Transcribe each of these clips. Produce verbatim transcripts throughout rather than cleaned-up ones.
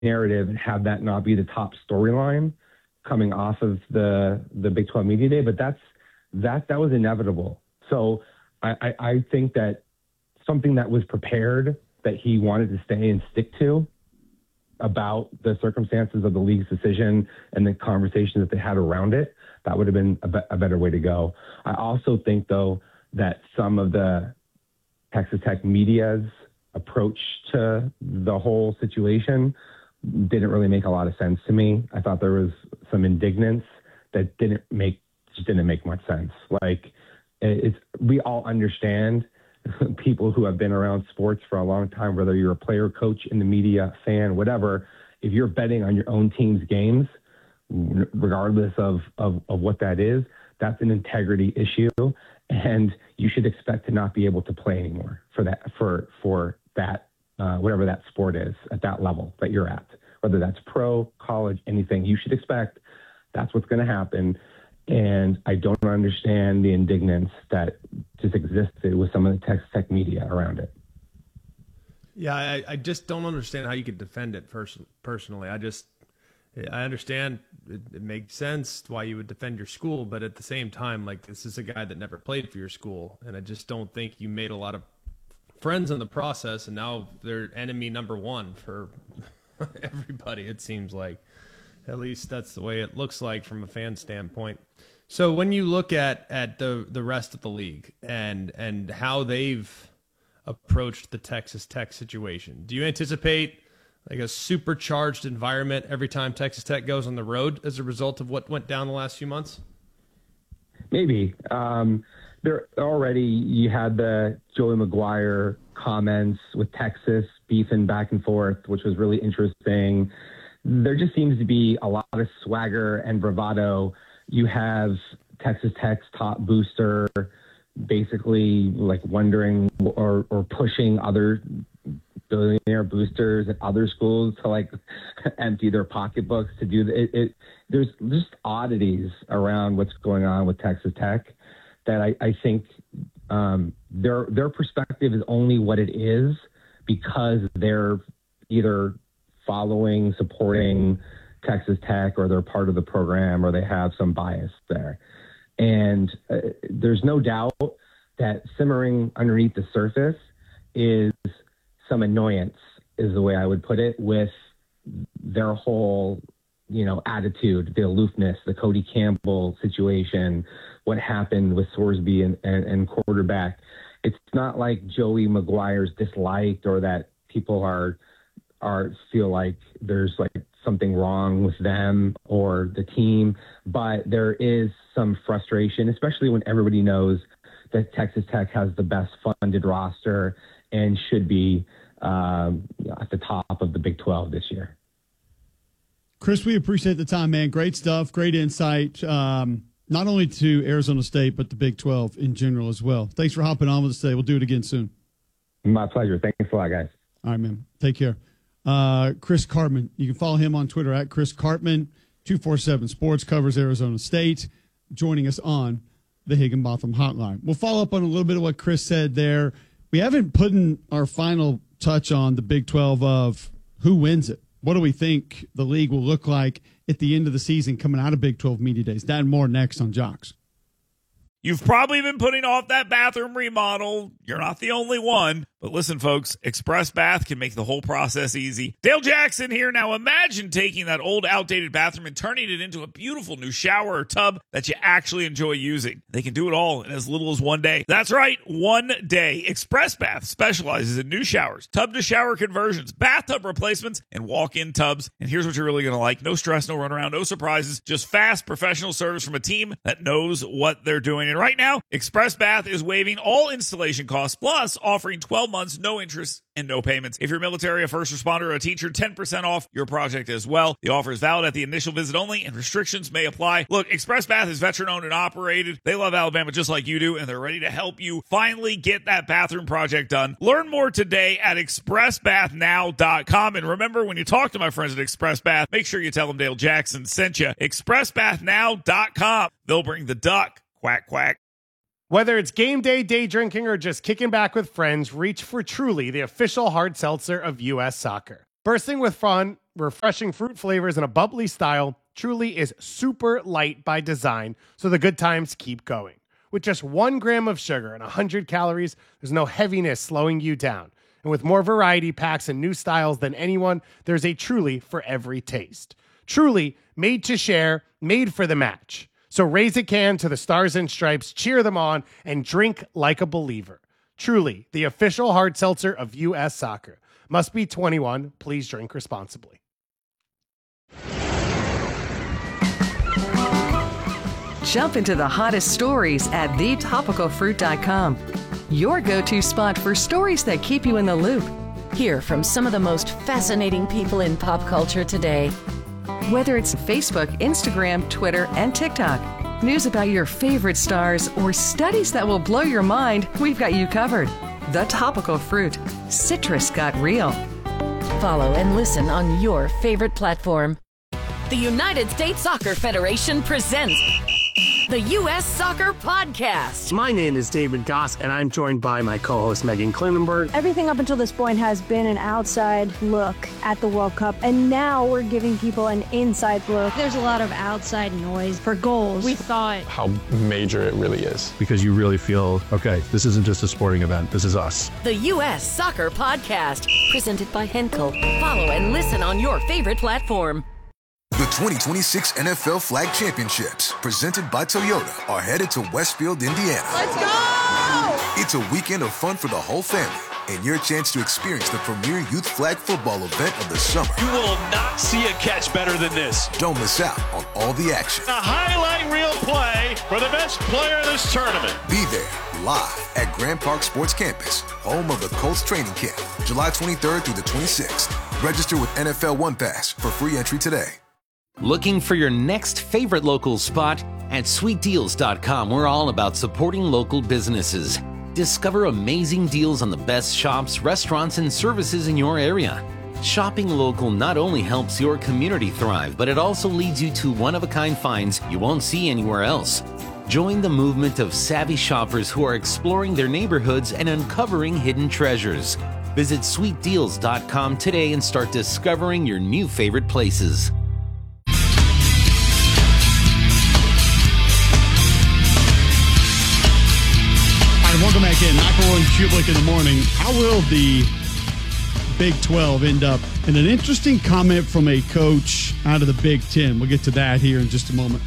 narrative and have that not be the top storyline coming off of the the Big twelve Media Day, but that's that that was inevitable. So I, I, I think that something that was prepared that he wanted to stay and stick to about the circumstances of the league's decision and the conversations that they had around it, that would have been a, be- a better way to go. I also think, though, that some of the Texas Tech media's approach to the whole situation didn't really make a lot of sense to me. I thought there was some indignance that didn't make just didn't make much sense. Like, it's we all understand people who have been around sports for a long time, whether you're a player, coach, in the media, fan, whatever, if you're betting on your own team's games, regardless of, of, of what that is, that's an integrity issue. And you should expect to not be able to play anymore for that, for, for that, uh, whatever that sport is at that level that you're at, whether that's pro, college, anything. You should expect that's what's going to happen. And I don't understand the indignance that just existed with some of the Texas Tech media around it. Yeah, I, I just don't understand how you could defend it pers- personally. I just, I understand it, it makes sense why you would defend your school, but at the same time, like, this is a guy that never played for your school, and I just don't think you made a lot of friends in the process, and now they're enemy number one for everybody, it seems like. At least that's the way it looks like from a fan standpoint. So when you look at, at the, the rest of the league and and how they've approached the Texas Tech situation, do you anticipate like a supercharged environment every time Texas Tech goes on the road as a result of what went down the last few months? Maybe. Um, there already you had the Joey McGuire comments with Texas beefing back and forth, which was really interesting. There just seems to be a lot of swagger and bravado. You have Texas Tech's top booster basically like wondering or, or pushing other billionaire boosters at other schools to like empty their pocketbooks to do it. it there's just oddities around what's going on with Texas Tech that I, I think um, their their perspective is only what it is because they're either following, supporting Texas Tech, or they're part of the program, or they have some bias there. And uh, there's no doubt that simmering underneath the surface is some annoyance, is the way I would put it, with their whole, you know, attitude, the aloofness, the Cody Campbell situation, what happened with Sorsby and, and, and quarterback. It's not like Joey McGuire's disliked or that people are are feel like there's like something wrong with them or the team, but there is some frustration, especially when everybody knows that Texas Tech has the best funded roster and should be um, at the top of the Big twelve this year. Chris, we appreciate the time, man. Great stuff, great insight, um, not only to Arizona State, but the Big twelve in general as well. Thanks for hopping on with us today. We'll do it again soon. My pleasure. Thanks a lot, guys. All right, man. Take care. Uh, Chris Karpman. You can follow him on Twitter at Chris Karpman. two forty-seven Sports covers Arizona State, joining us on the Higginbotham Hotline. We'll follow up on a little bit of what Chris said there. We haven't put in our final touch on the Big twelve of who wins it. What do we think the league will look like at the end of the season coming out of Big twelve Media Days? That and more next on Jocks. You've probably been putting off that bathroom remodel. You're not the only one. But listen, folks, Express Bath can make the whole process easy. Dale Jackson here. Now imagine taking that old, outdated bathroom and turning it into a beautiful new shower or tub that you actually enjoy using. They can do it all in as little as one day. That's right, one day. Express Bath specializes in new showers, tub-to-shower conversions, bathtub replacements, and walk-in tubs. And here's what you're really going to like. No stress, no runaround, no surprises. Just fast, professional service from a team that knows what they're doing. And right now, Express Bath is waiving all installation costs, plus offering twelve months, no interest, and no payments. If you're military, a first responder, or a teacher, ten percent off your project as well. The offer is valid at the initial visit only, and restrictions may apply. Look, Express Bath is veteran-owned and operated. They love Alabama just like you do, and they're ready to help you finally get that bathroom project done. Learn more today at express bath now dot com. And remember, when you talk to my friends at Express Bath, make sure you tell them Dale Jackson sent you. express bath now dot com. They'll bring the duck. Quack, quack. Whether it's game day, day drinking, or just kicking back with friends, reach for Truly, the official hard seltzer of U S Soccer. Bursting with fun refreshing fruit flavors and a bubbly style, Truly is super light by design, so the good times keep going. With just one gram of sugar and one hundred calories, there's no heaviness slowing you down. And with more variety packs and new styles than anyone, there's a Truly for every taste. Truly, made to share, made for the match. So raise a can to the Stars and Stripes, cheer them on, and drink like a believer. Truly, the official hard seltzer of U S Soccer. Must be twenty-one. Please drink responsibly. Jump into the hottest stories at the topical fruit dot com. Your go-to spot for stories that keep you in the loop. Hear from some of the most fascinating people in pop culture today. Whether it's Facebook, Instagram, Twitter, and TikTok, news about your favorite stars, or studies that will blow your mind, we've got you covered. The Topical Fruit. Citrus got real. Follow and listen on your favorite platform. The United States Soccer Federation presents the U S Soccer Podcast. My name is David Goss, and I'm joined by my co-host Megan Klinenberg. Everything up until this point has been an outside look at the World Cup, and now we're giving people an inside look. There's a lot of outside noise for goals. We thought how major it really is. Because you really feel, okay, this isn't just a sporting event, this is us. The U S Soccer Podcast, presented by Henkel. Follow and listen on your favorite platform. The twenty twenty-six N F L Flag Championships, presented by Toyota, are headed to Westfield, Indiana. Let's go! It's a weekend of fun for the whole family, and your chance to experience the premier youth flag football event of the summer. You will not see a catch better than this. Don't miss out on all the action. A highlight reel play for the best player in this tournament. Be there, live at Grand Park Sports Campus, home of the Colts training camp, July twenty-third through the twenty-sixth. Register with N F L One Pass for free entry today. Looking for your next favorite local spot? At sweet deals dot com, we're all about supporting local businesses. Discover amazing deals on the best shops, restaurants, and services in your area. Shopping local not only helps your community thrive, but it also leads you to one-of-a-kind finds you won't see anywhere else. Join the movement of savvy shoppers who are exploring their neighborhoods and uncovering hidden treasures. Visit sweet deals dot com today and start discovering your new favorite places. Welcome back in. Michael and Kublik in the morning. How will the Big twelve end up? And an interesting comment from a coach out of the Big Ten. We'll get to that here in just a moment.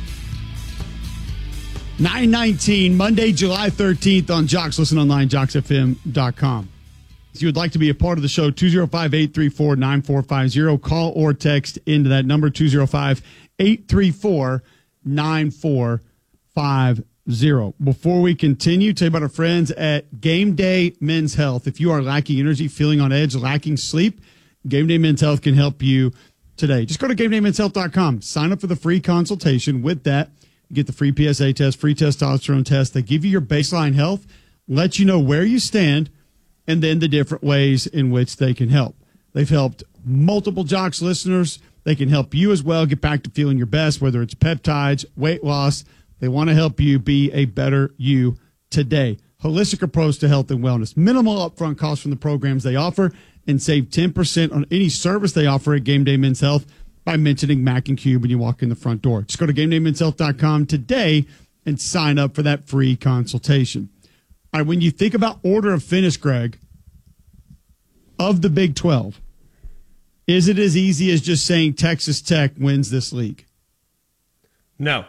nine nineteen, Monday, July thirteenth on Jocks. Listen online, jocks f m dot com. If you would like to be a part of the show, two oh five, eight three four, nine four five oh. Call or text into that number, two oh five, eight three four, nine four five oh. Zero. Before we continue, tell you about our friends at Game Day Men's Health. If you are lacking energy, feeling on edge, lacking sleep, Game Day Men's Health can help you today. Just go to game day men's health dot com. Sign up for the free consultation. With that, you get the free P S A test, free testosterone test. They give you your baseline health, let you know where you stand, and then the different ways in which they can help. They've helped multiple Jocks listeners. They can help you as well get back to feeling your best, whether it's peptides, weight loss. They want to help you be a better you today. Holistic approach to health and wellness. Minimal upfront costs from the programs they offer, and save ten percent on any service they offer at Game Day Men's Health by mentioning Mac and Cube when you walk in the front door. Just go to game day men's health dot com today and sign up for that free consultation. All right, when you think about order of finish, Greg, of the Big twelve, is it as easy as just saying Texas Tech wins this league? No.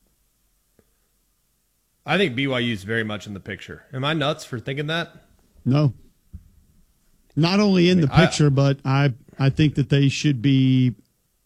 I think B Y U is very much in the picture. Am I nuts for thinking that? No. Not only in I mean, the picture, I, but I I think that they should be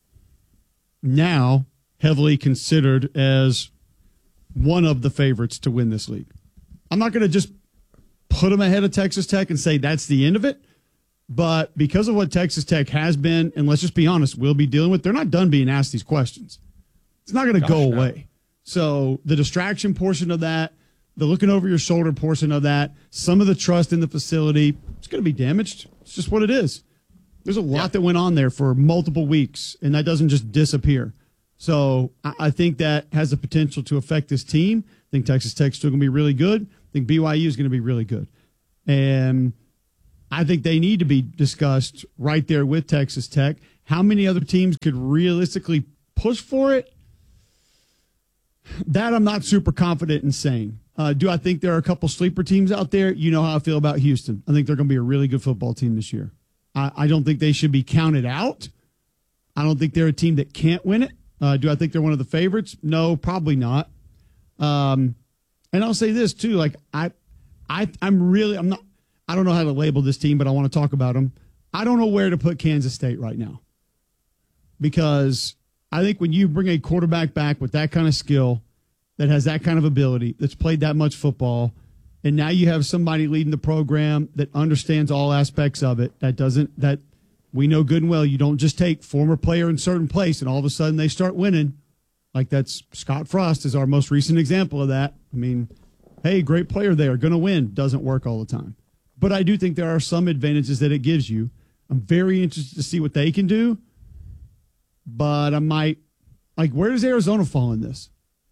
now heavily considered as one of the favorites to win this league. I'm not going to just put them ahead of Texas Tech and say that's the end of it, but because of what Texas Tech has been, and let's just be honest, we'll be dealing with, they're not done being asked these questions. It's not going to go away. No. So the distraction portion of that, the looking over your shoulder portion of that, some of the trust in the facility, it's going to be damaged. It's just what it is. There's a lot yeah. that went on there for multiple weeks, and that doesn't just disappear. So I, I think that has the potential to affect this team. I think Texas Tech's still going to be really good. I think B Y U is going to be really good. And I think they need to be discussed right there with Texas Tech. How many other teams could realistically push for it? That I'm not super confident in saying. Uh, do I think there are a couple sleeper teams out there? You know how I feel about Houston. I think they're going to be a really good football team this year. I, I don't think they should be counted out. I don't think they're a team that can't win it. Uh, do I think they're one of the favorites? No, probably not. Um, and I'll say this too: like I, I, I'm really, I'm not. I don't know how to label this team, but I want to talk about them. I don't know where to put Kansas State right now, because I think when you bring a quarterback back with that kind of skill, that has that kind of ability, that's played that much football, and now you have somebody leading the program that understands all aspects of it, that doesn't, that we know good and well, you don't just take former player in a certain place and all of a sudden they start winning. Like that's Scott Frost is our most recent example of that. I mean, hey, great player there, going to win. Doesn't work all the time. But I do think there are some advantages that it gives you. I'm very interested to see what they can do. But I might, like, where does Arizona fall in this?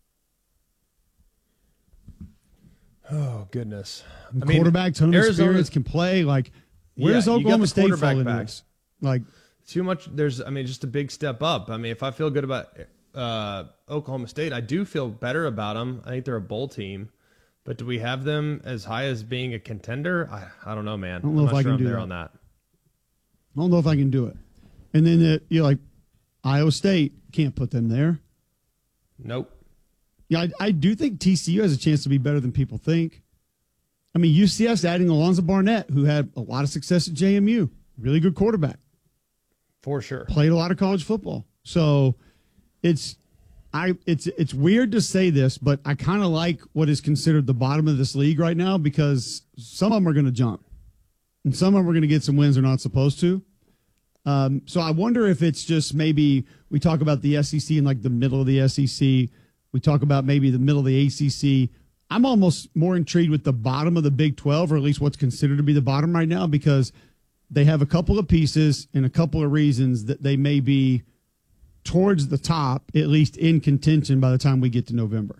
Oh, goodness. I mean, quarterback, ton of Arizona experience, can play. Like, where yeah, does Oklahoma State fall in back. this? Like, too much. There's, I mean, just a big step up. I mean, if I feel good about uh, Oklahoma State, I do feel better about them. I think they're a bowl team. But do we have them as high as being a contender? I, I don't know, man. I don't know I'm if not I sure can I'm do there that. on that. I don't know if I can do it. And then uh, you're like, Iowa State, can't put them there. Nope. Yeah, I, I do think T C U has a chance to be better than people think. I mean, U C F's adding Alonzo Barnett, who had a lot of success at J M U. Really good quarterback. For sure. Played a lot of college football. So it's I it's it's weird to say this, but I kind of like what is considered the bottom of this league right now, because some of them are going to jump. And some of them are going to get some wins they're not supposed to. Um, so I wonder if it's just maybe we talk about the S E C in like the middle of the S E C. We talk about maybe the middle of the A C C. I'm almost more intrigued with the bottom of the Big twelve, or at least what's considered to be the bottom right now, because they have a couple of pieces and a couple of reasons that they may be towards the top, at least in contention by the time we get to November.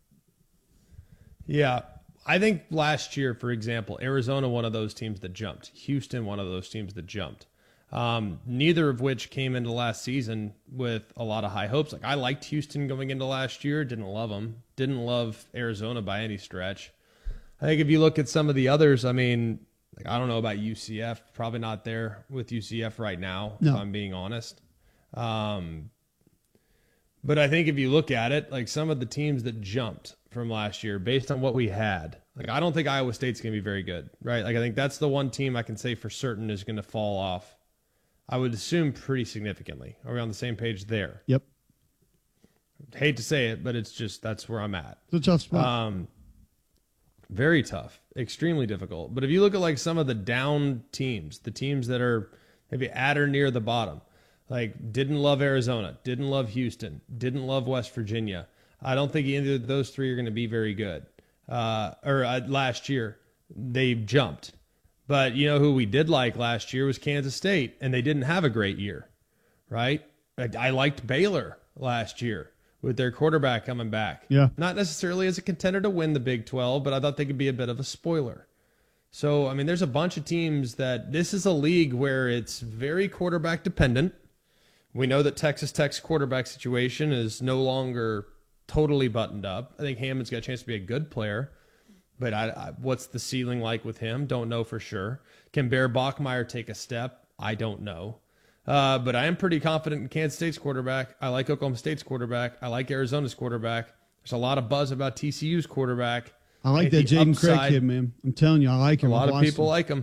Yeah. I think last year, for example, Arizona, one of those teams that jumped. Houston, one of those teams that jumped. Um, neither of which came into last season with a lot of high hopes. Like, I liked Houston going into last year, didn't love them, didn't love Arizona by any stretch. I think if you look at some of the others, I mean, like, I don't know about U C F, probably not there with U C F right now, no. if I'm being honest. Um, but I think if you look at it, like some of the teams that jumped from last year based on what we had, like, I don't think Iowa State's going to be very good, right? Like, I think that's the one team I can say for certain is going to fall off. I would assume pretty significantly. Are we on the same page there? Yep. Hate to say it, but it's just, that's where I'm at. It's a tough spot. Um, very tough, extremely difficult. But if you look at like some of the down teams, the teams that are maybe at or near the bottom, like didn't love Arizona, didn't love Houston, didn't love West Virginia. I don't think either of those three are going to be very good. Uh, or uh, last year, they jumped. But you know who we did like last year was Kansas State, and they didn't have a great year, right? I, I liked Baylor last year with their quarterback coming back. Yeah. Not necessarily as a contender to win the Big twelve, but I thought they could be a bit of a spoiler. So, I mean, there's a bunch of teams that this is a league where it's very quarterback dependent. We know that Texas Tech's quarterback situation is no longer totally buttoned up. I think Hammond's got a chance to be a good player. But I, I, what's the ceiling like with him? Don't know for sure. Can Bear Bachmeier take a step? I don't know. Uh, but I am pretty confident in Kansas State's quarterback. I like Oklahoma State's quarterback. I like Arizona's quarterback. There's a lot of buzz about T C U's quarterback. I like that Jaden Craig kid, man. I'm telling you, I like him. A lot I've of people him. like him.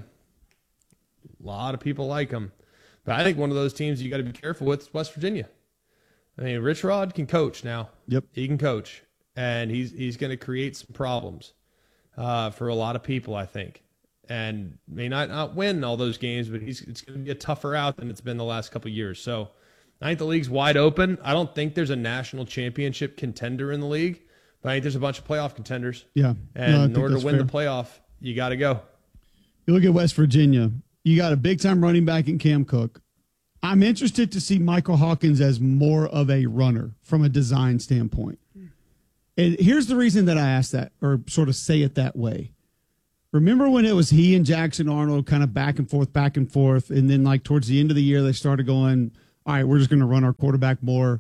A lot of people like him. But I think one of those teams you got to be careful with is West Virginia. I mean, Rich Rod can coach now. Yep. He can coach. And he's he's going to create some problems. Uh, for a lot of people, I think, and may not, not win all those games, but he's it's going to be a tougher out than it's been the last couple of years. So I think the league's wide open. I don't think there's a national championship contender in the league, but I think there's a bunch of playoff contenders. Yeah. And No, I in think order to that's win fair. the playoff, you got to go. You look at West Virginia, you got a big-time running back in Cam Cook. I'm interested to see Michael Hawkins as more of a runner from a design standpoint. And here's the reason that I asked that, or sort of say it that way. Remember when it was he and Jackson Arnold kind of back and forth, back and forth, and then like towards the end of the year they started going, all right, we're just going to run our quarterback more.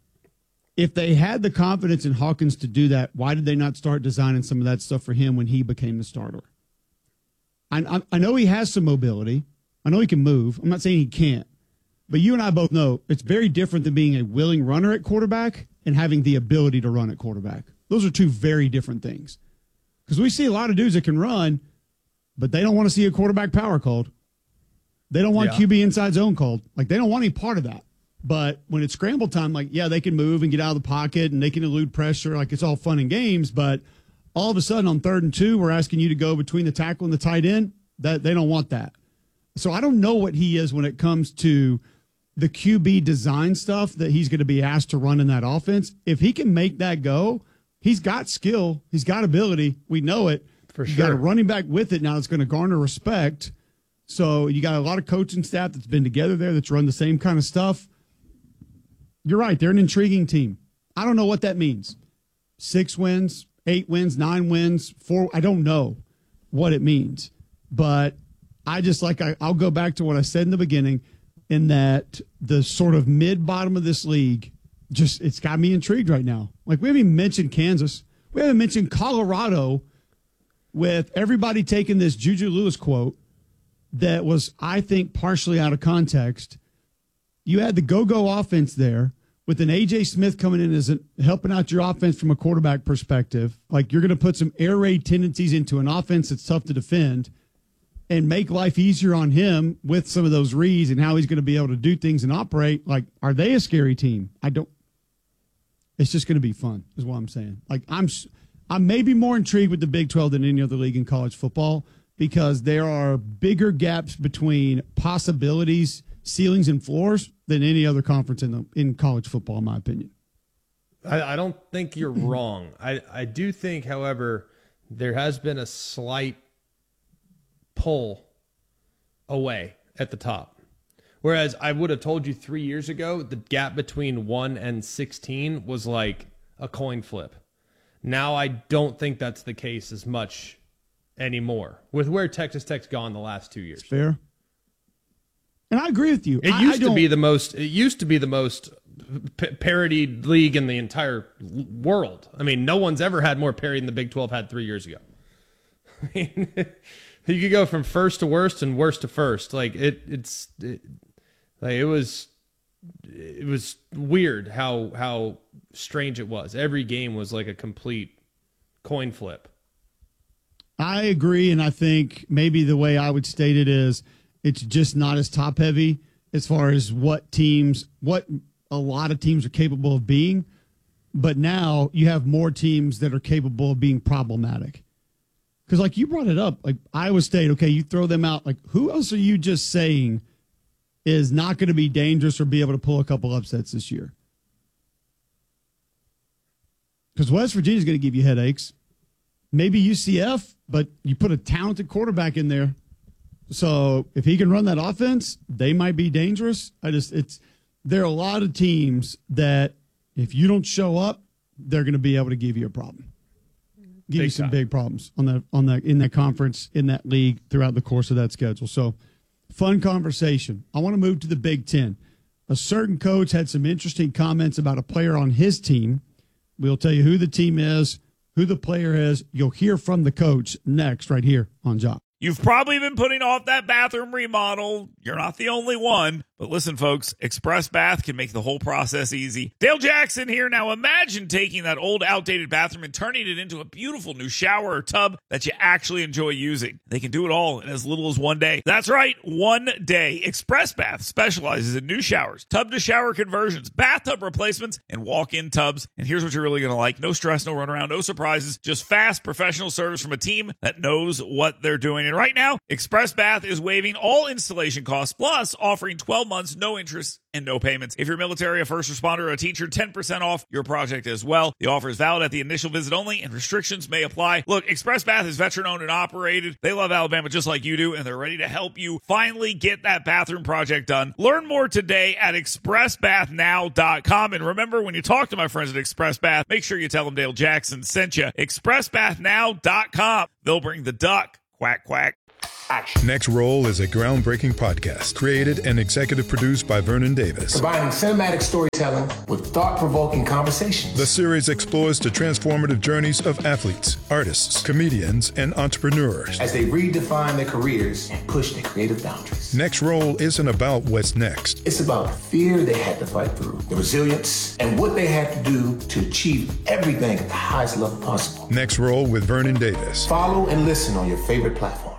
If they had the confidence in Hawkins to do that, why did they not start designing some of that stuff for him when he became the starter? I, I, I know he has some mobility. I know he can move. I'm not saying he can't. But you and I both know it's very different than being a willing runner at quarterback and having the ability to run at quarterback. Those are two very different things. Because we see a lot of dudes that can run, but they don't want to see a quarterback power called. They don't want yeah. Q B inside zone called. Like, they don't want any part of that. But when it's scramble time, like, yeah, they can move and get out of the pocket and they can elude pressure. Like, it's all fun and games. But all of a sudden on third and two, we're asking you to go between the tackle and the tight end. That they don't want that. So I don't know what he is when it comes to the Q B design stuff that he's going to be asked to run in that offense. If he can make that go, he's got skill. He's got ability. We know it. For sure. You got a running back with it now that's going to garner respect. So you got a lot of coaching staff that's been together there that's run the same kind of stuff. You're right. They're an intriguing team. I don't know what that means. Six wins, eight wins, nine wins, four. I don't know what it means. But I just like, I, I'll go back to what I said in the beginning, in that the sort of mid-bottom of this league, just it's got me intrigued right now. Like, we haven't even mentioned Kansas. We haven't mentioned Colorado, with everybody taking this Juju Lewis quote that was, I think, partially out of context. You had the go-go offense there with an A J Smith coming in as a, helping out your offense from a quarterback perspective. Like, you're going to put some air raid tendencies into an offense that's tough to defend and make life easier on him with some of those reads and how he's going to be able to do things and operate. Like, are they a scary team? I don't. It's just going to be fun, is what I'm saying. Like, I'm, I'm maybe more intrigued with the Big twelve than any other league in college football, because there are bigger gaps between possibilities, ceilings, and floors than any other conference in the, in college football, in my opinion. I, I don't think you're wrong. I, I do think, however, there has been a slight pull away at the top. Whereas I would have told you three years ago, the gap between one and sixteen was like a coin flip. Now I don't think that's the case as much anymore with where Texas Tech's gone the last two years. It's fair. And I agree with you. It I, used I to be the most, it used to be the most p- parodied league in the entire world. I mean, no one's ever had more parody than the Big twelve had three years ago. I mean, you could go from first to worst and worst to first. Like it, it's, it, like it was, it was weird how how strange it was. Every game was like a complete coin flip. I agree, and I think maybe the way I would state it is it's just not as top heavy as far as what teams, what a lot of teams are capable of being. But now you have more teams that are capable of being problematic. Because, like, you brought it up, like, Iowa State, okay, you throw them out. Like, who else are you just saying is not going to be dangerous or be able to pull a couple upsets this year? Because West Virginia's going to give you headaches. Maybe U C F, but you put a talented quarterback in there. So if he can run that offense, they might be dangerous. I just, it's, there are a lot of teams that if you don't show up, they're going to be able to give you a problem. Give big you some time. big problems on that on that in that conference, in that league throughout the course of that schedule. So, fun conversation. I want to move to the Big Ten. A certain coach had some interesting comments about a player on his team. We'll tell you who the team is, who the player is. You'll hear from the coach next, right here on Jock. You've probably been putting off that bathroom remodel. You're not the only one. But listen, folks, Express Bath can make the whole process easy. Dale Jackson here. Now imagine taking that old, outdated bathroom and turning it into a beautiful new shower or tub that you actually enjoy using. They can do it all in as little as one day. That's right, one day. Express Bath specializes in new showers, tub-to-shower conversions, bathtub replacements, and walk-in tubs. And here's what you're really going to like. No stress, no runaround, no surprises. Just fast, professional service from a team that knows what they're doing. And right now, Express Bath is waiving all installation costs, plus offering twelve months, no interest, and no payments. If you're military, a first responder, or a teacher, ten percent off your project as well. The offer is valid at the initial visit only, and restrictions may apply. Look, Express Bath is veteran-owned and operated. They love Alabama just like you do, and they're ready to help you finally get that bathroom project done. Learn more today at express bath now dot com. And remember, when you talk to my friends at Express Bath, make sure you tell them Dale Jackson sent you. express bath now dot com. They'll bring the duck. Quack, quack. Action. Next Roll is a groundbreaking podcast created and executive produced by Vernon Davis. Combining cinematic storytelling with thought-provoking conversations. The series explores the transformative journeys of athletes, artists, comedians, and entrepreneurs as they redefine their careers and push their creative boundaries. Next Roll isn't about what's next. It's about the fear they had to fight through, the resilience, and what they had to do to achieve everything at the highest level possible. Next Roll with Vernon Davis. Follow and listen on your favorite platform.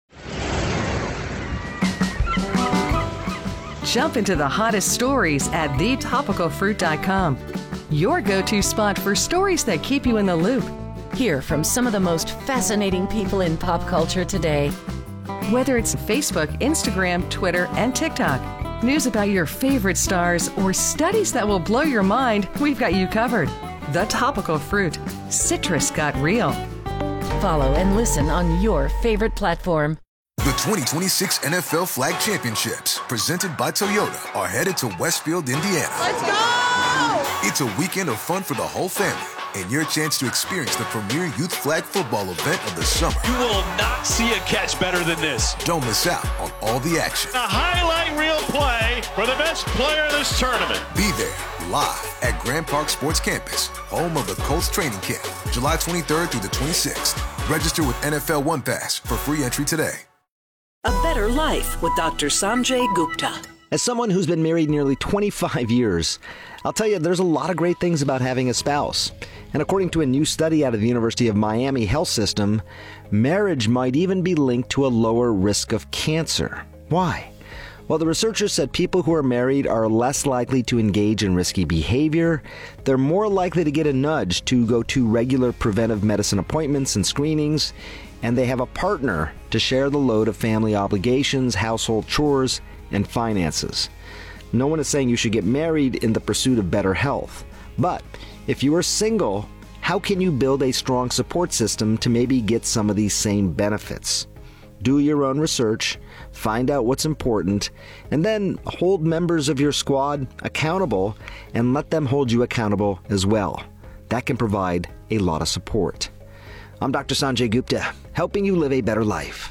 Jump into the hottest stories at the topical fruit dot com. Your go-to spot for stories that keep you in the loop. Hear from some of the most fascinating people in pop culture today. Whether it's Facebook, Instagram, Twitter, and TikTok, news about your favorite stars, or studies that will blow your mind, we've got you covered. The Topical Fruit. Citrus got real. Follow and listen on your favorite platform. The twenty twenty-six N F L Flag Championships, presented by Toyota, are headed to Westfield, Indiana. Let's go! It's a weekend of fun for the whole family and your chance to experience the premier youth flag football event of the summer. You will not see a catch better than this. Don't miss out on all the action. A highlight reel play for the best player in this tournament. Be there live at Grand Park Sports Campus, home of the Colts training camp, July twenty-third through the twenty-sixth. Register with N F L One Pass for free entry today. A better life with Doctor Sanjay Gupta. As someone who's been married nearly twenty-five years, I'll tell you there's a lot of great things about having a spouse. And according to a new study out of the University of Miami Health System, marriage might even be linked to a lower risk of cancer. Why? Well, the researchers said people who are married are less likely to engage in risky behavior, they're more likely to get a nudge to go to regular preventive medicine appointments and screenings, and they have a partner to share the load of family obligations, household chores, and finances. No one is saying you should get married in the pursuit of better health. But if you are single, how can you build a strong support system to maybe get some of these same benefits? Do your own research, find out what's important, and then hold members of your squad accountable and let them hold you accountable as well. That can provide a lot of support. I'm Doctor Sanjay Gupta, helping you live a better life.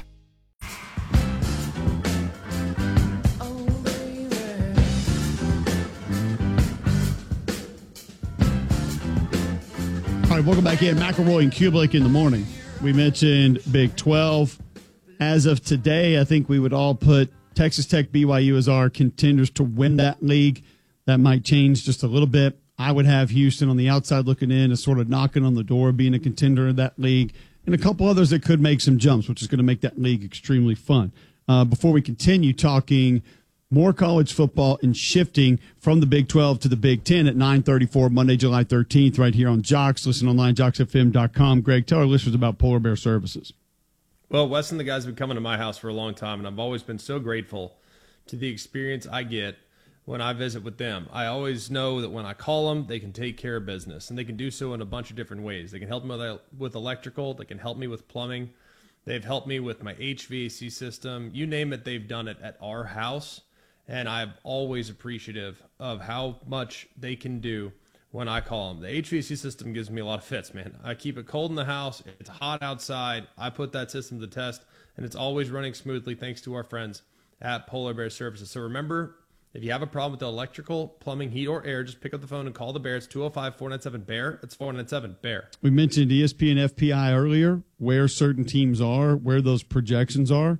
All right, welcome back in. McElroy and Kubelik in the morning. We mentioned Big twelve. As of today, I think we would all put Texas Tech, B Y U as our contenders to win that league. That might change just a little bit. I would have Houston on the outside looking in as sort of knocking on the door, being a contender in that league, and a couple others that could make some jumps, which is going to make that league extremely fun. Uh, before we continue talking more college football and shifting from the Big twelve to the Big ten at nine thirty-four, Monday, July thirteenth, right here on Jocks. Listen online, jocks f m dot com. Greg, tell our listeners about Polar Bear Services. Well, Wes and the guys have been coming to my house for a long time, and I've always been so grateful to the experience I get when I visit with them. I always know that when I call them, they can take care of business, and they can do so in a bunch of different ways. They can help me with, with electrical. They can help me with plumbing. They've helped me with my H V A C system. You name it, they've done it at our house, and I'm always appreciative of how much they can do when I call them. The H V A C system gives me a lot of fits, man. I keep it cold in the house. It's hot outside. I put that system to test, and it's always running smoothly thanks to our friends at Polar Bear Services. So remember, if you have a problem with the electrical, plumbing, heat, or air, just pick up the phone and call the Bear. It's two oh five, four nine seven, B E A R. It's four nine seven, B E A R. We mentioned E S P N F P I earlier, where certain teams are, where those projections are.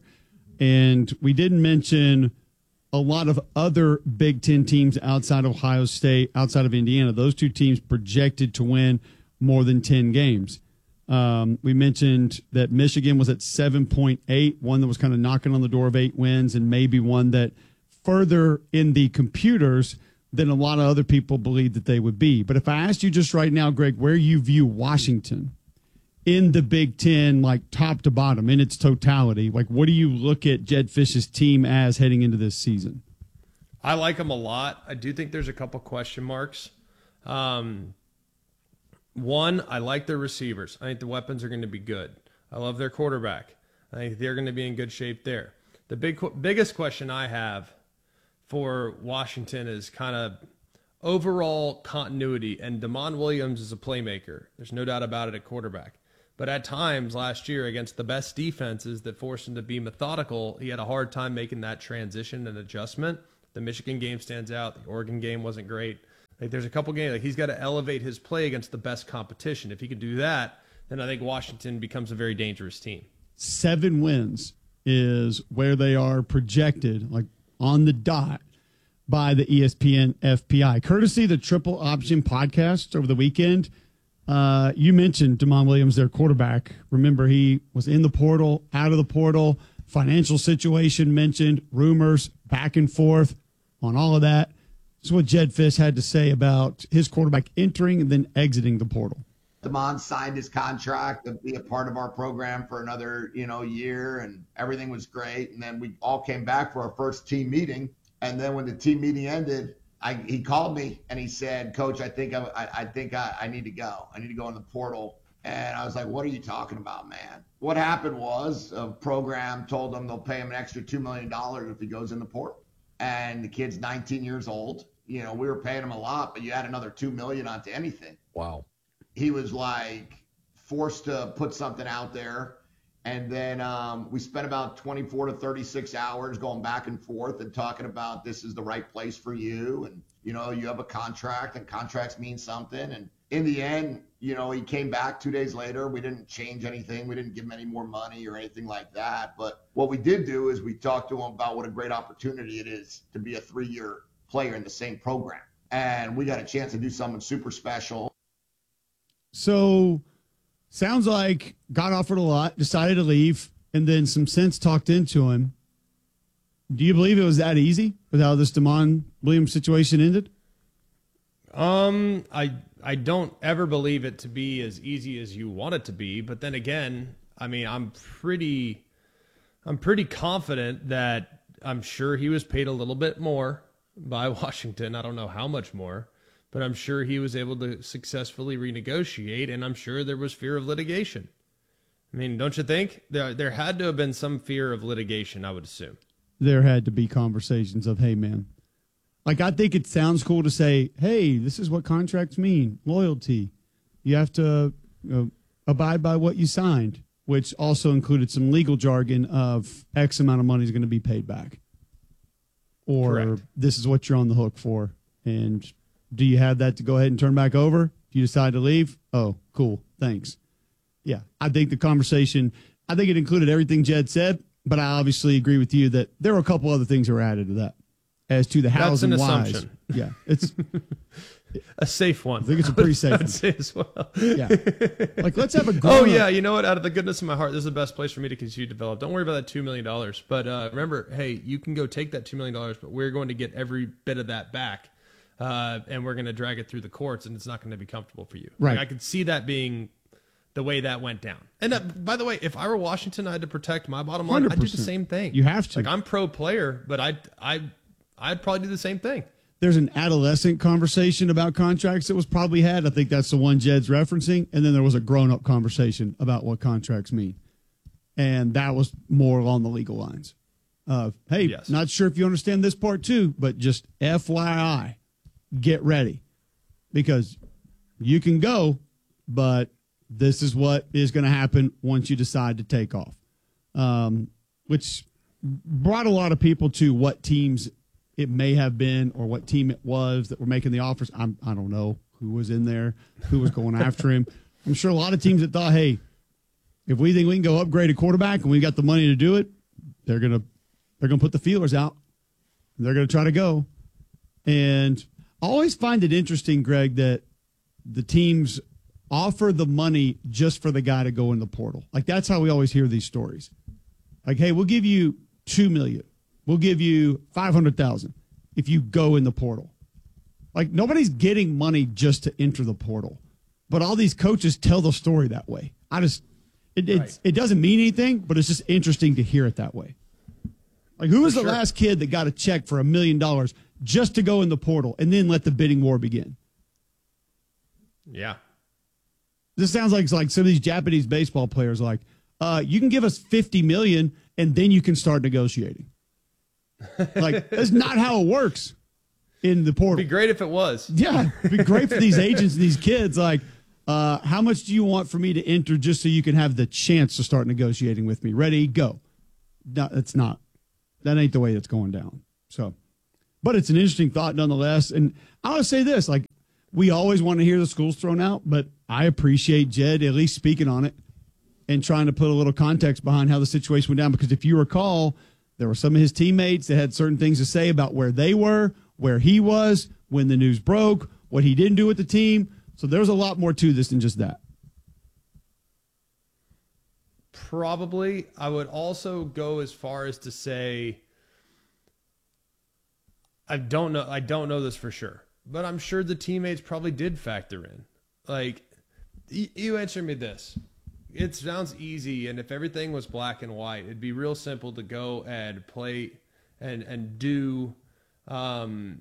And we didn't mention a lot of other Big Ten teams outside of Ohio State, outside of Indiana. Those two teams projected to win more than ten games. Um, we mentioned that Michigan was at seven point eight, one that was kind of knocking on the door of eight wins, and maybe one that further in the computers than a lot of other people believe that they would be. But if I asked you just right now, Greg, where you view Washington in the Big Ten, like top to bottom, in its totality, like what do you look at Jed Fish's team as heading into this season? I like them a lot. I do think there's a couple question marks. Um, one, I like their receivers. I think the weapons are going to be good. I love their quarterback. I think they're going to be in good shape there. The big biggest question I have for Washington is kind of overall continuity, and Damon Williams is a playmaker. There's no doubt about it at quarterback. But at times last year against the best defenses that forced him to be methodical, he had a hard time making that transition and adjustment. The Michigan game stands out. The Oregon game wasn't great. Like there's a couple games, like he's got to elevate his play against the best competition. If he can do that, then I think Washington becomes a very dangerous team. Seven wins is where they are projected, like on the dot, by the E S P N F P I. Courtesy the Triple Option podcast over the weekend. Uh, you mentioned Damon Williams, their quarterback. Remember, he was in the portal, out of the portal, financial situation mentioned, rumors, back and forth on all of that. This is what Jedd Fisch had to say about his quarterback entering and then exiting the portal. Damon signed his contract to be a part of our program for another, you know, year, and everything was great. And then we all came back for our first team meeting. And then when the team meeting ended, I, he called me and he said, Coach, I think I, I, I think I, I need to go. I need to go in the portal. And I was like, what are you talking about, man? What happened was a program told him they'll pay him an extra two million dollars if he goes in the portal. And the kid's nineteen years old. You know, we were paying him a lot, but you add another two million dollars onto anything. Wow. He was like forced to put something out there. And then um, we spent about twenty-four to thirty-six hours going back and forth and talking about this is the right place for you. And, you know, you have a contract and contracts mean something. And in the end, you know, he came back two days later. We didn't change anything. We didn't give him any more money or anything like that. But what we did do is we talked to him about what a great opportunity it is to be a three-year player in the same program. And we got a chance to do something super special. So sounds like got offered a lot, decided to leave, and then some sense talked into him. Do you believe it was that easy with how this Damon Williams situation ended? Um, I I don't ever believe it to be as easy as you want it to be. But then again, I mean, I'm pretty, I'm pretty confident that I'm sure he was paid a little bit more by Washington. I don't know how much more, but I'm sure he was able to successfully renegotiate, and I'm sure there was fear of litigation. I mean, don't you think? There, there had to have been some fear of litigation, I would assume. There had to be conversations of, hey, man. Like, I think it sounds cool to say, hey, this is what contracts mean, loyalty. You have to you know, abide by what you signed, which also included some legal jargon of X amount of money is going to be paid back. Or Correct. This is what you're on the hook for. And do you have that to go ahead and turn back over? If you decide to leave, oh, cool, thanks. Yeah, I think the conversation, I think it included everything Jedd said, but I obviously agree with you that there were a couple other things that were added to that. As to the hows and whys. That's an assumption. Yeah, it's a safe one. I think it's a pretty safe I would one. say as well. Yeah. Like, let's have a Oh, yeah, you know what? Out of the goodness of my heart, this is the best place for me to continue to develop. Don't worry about that two million dollars. But uh, remember, hey, you can go take that two million dollars, but we're going to get every bit of that back. Uh, and we're going to drag it through the courts, and it's not going to be comfortable for you. Right. Like, I could see that being the way that went down. And uh, by the way, if I were Washington, I had to protect my bottom line. one hundred percent. I'd do the same thing. You have to. Like, I'm pro player, but I, I, I'd probably do the same thing. There's an adolescent conversation about contracts that was probably had. I think that's the one Jedd's referencing. And then there was a grown-up conversation about what contracts mean. And that was more along the legal lines. Uh, hey, yes. Not sure if you understand this part too, but just F Y I, get ready. Because you can go, but this is what is going to happen once you decide to take off. Um, which brought a lot of people to what teams it may have been or what team it was that were making the offers. I'm, I don't know who was in there, who was going after him. I'm sure a lot of teams that thought, hey, if we think we can go upgrade a quarterback and we got the money to do it, they're going to they're going to put the feelers out. They're going to try to go. And I always find it interesting, Greg, that the teams offer the money just for the guy to go in the portal. Like, that's how we always hear these stories. Like, hey, we'll give you two million dollars. We'll give you five hundred thousand dollars if you go in the portal. Like, nobody's getting money just to enter the portal. But all these coaches tell the story that way. I just, it it, right. it doesn't mean anything, but it's just interesting to hear it that way. Like, who was the sure. last kid that got a check for a million dollars just to go in the portal and then let the bidding war begin? Yeah. This sounds like, like some of these Japanese baseball players, like, uh, you can give us fifty million dollars and then you can start negotiating. Like, that's not how it works in the portal. It'd be great if it was. Yeah, it'd be great for these agents and these kids. Like, Uh, how much do you want for me to enter just so you can have the chance to start negotiating with me? Ready, go. No, it's not. That ain't the way it's going down. So, but it's an interesting thought nonetheless. And I want to say this, like, we always want to hear the schools thrown out, but I appreciate Jed at least speaking on it and trying to put a little context behind how the situation went down. Because if you recall, there were some of his teammates that had certain things to say about where they were, where he was, when the news broke, what he didn't do with the team. So there's a lot more to this than just that. Probably. I would also go as far as to say, I don't know. I don't know this for sure, but I'm sure the teammates probably did factor in. Like, you answer me this. It sounds easy, and if everything was black and white, it'd be real simple to go and play and and do um,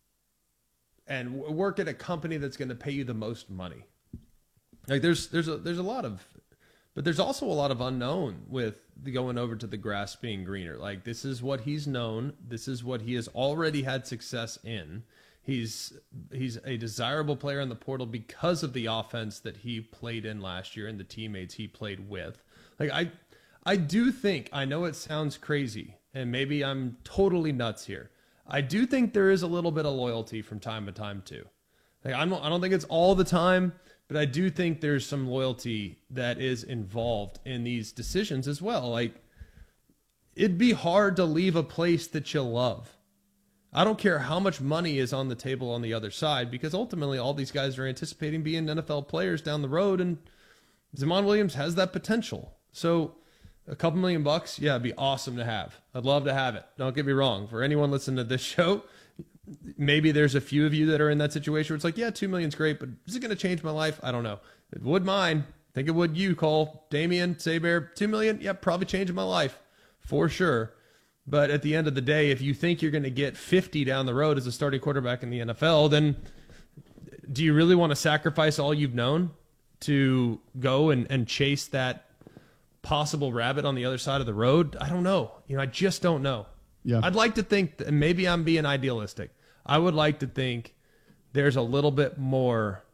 and work at a company that's going to pay you the most money. Like, there's there's a there's a lot of, but there's also a lot of unknown with the going over to the grass being greener. Like, this is what he's known. This is what he has already had success in. He's he's a desirable player in the portal because of the offense that he played in last year and the teammates he played with. Like, I I do think, I know it sounds crazy, and maybe I'm totally nuts here. I do think there is a little bit of loyalty from time to time too. Like, I don't I don't think it's all the time, but I do think there's some loyalty that is involved in these decisions as well. Like, it'd be hard to leave a place that you love. I don't care how much money is on the table on the other side, because ultimately all these guys are anticipating being N F L players down the road, and Zamon Williams has that potential. So a couple million bucks, yeah, it'd be awesome to have. I'd love to have it. Don't get me wrong. For anyone listening to this show, maybe there's a few of you that are in that situation where it's like, yeah, two million's great, but is it going to change my life? I don't know. It would mine. I think it would you, Cole, Damian, Saber. Two million, yeah, probably changing my life for sure. But at the end of the day, if you think you're going to get fifty down the road as a starting quarterback in the N F L, then do you really want to sacrifice all you've known to go and, and chase that possible rabbit on the other side of the road? I don't know. You know, I just don't know. Yeah. I'd like to think, that maybe I'm being idealistic. I would like to think there's a little bit more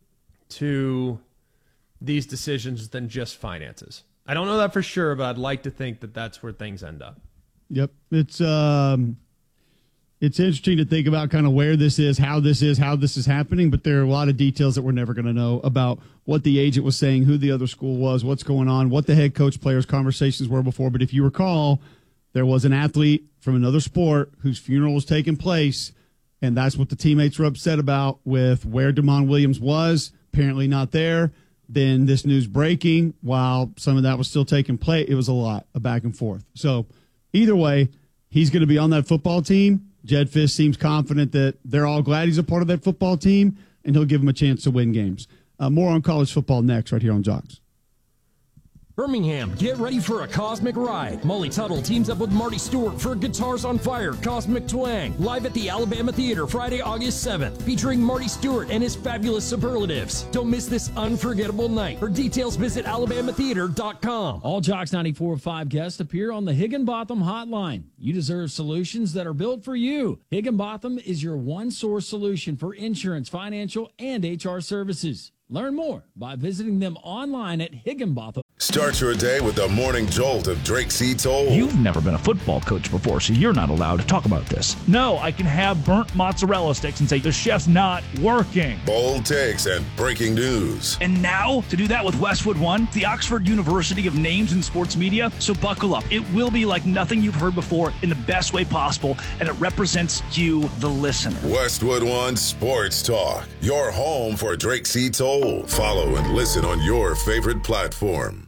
to these decisions than just finances. I don't know that for sure, but I'd like to think that that's where things end up. Yep. It's um, it's interesting to think about kind of where this is, how this is, how this is happening, but there are a lot of details that we're never going to know about what the agent was saying, who the other school was, what's going on, what the head coach players' conversations were before. But if you recall, there was an athlete from another sport whose funeral was taking place, and that's what the teammates were upset about with where Damon Williams was, apparently not there. Then this news breaking, while some of that was still taking place, it was a lot of back and forth. So either way, he's going to be on that football team. Jed Fish seems confident that they're all glad he's a part of that football team, and he'll give them a chance to win games. Uh, more on college football next, right here on Jocks. Birmingham, get ready for a cosmic ride. Molly Tuttle teams up with Marty Stewart for Guitars on Fire Cosmic Twang, live at the Alabama Theater Friday, August seventh, featuring Marty Stewart and his fabulous superlatives. Don't miss this unforgettable night. For details, visit alabama theater dot com. All Jocks ninety-four point five guests appear on the Higginbotham Hotline. You deserve solutions that are built for you. Higginbotham is your one-source solution for insurance, financial, and H R services. Learn more by visiting them online at Higginbotham. Start your day with the morning jolt of Drake C. Toll. You've never been a football coach before, so you're not allowed to talk about this. No, I can have burnt mozzarella sticks and say the chef's not working. Bold takes and breaking news. And now, to do that with Westwood One, the Oxford University of Names in Sports Media, so buckle up. It will be like nothing you've heard before in the best way possible, and it represents you, the listener. Westwood One Sports Talk, your home for Drake C. Toll. Follow and listen on your favorite platform.